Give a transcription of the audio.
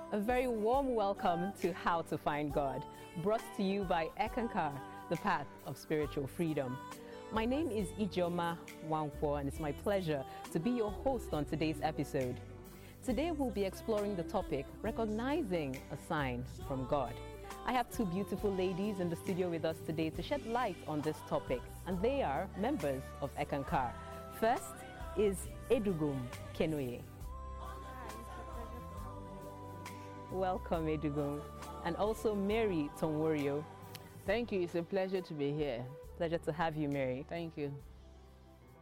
A very warm welcome to How to Find God, brought to you by Ekankar, the path of spiritual freedom. My name is Ijoma Wankwo, and it's my pleasure to be your host on today's episode. Today we'll be exploring the topic, recognizing a sign from God. I have two beautiful ladies in the studio with us today to shed light on this topic, and they are members of Ekankar. First is Edugum Kenoye. Welcome, Edugum. And also Mary Tonworio. Thank you. It's a pleasure to be here. Pleasure to have you, Mary. Thank you.